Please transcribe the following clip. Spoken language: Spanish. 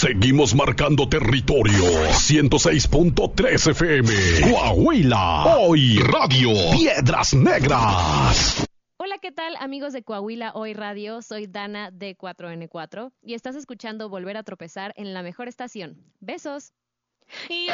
Seguimos marcando territorio. 106.3 FM. Coahuila. Hoy Radio. Piedras Negras. Hola, ¿qué tal, amigos de Coahuila Hoy Radio? Soy Dana de 4N4 y estás escuchando Volver a Tropezar en la mejor estación. ¡Besos!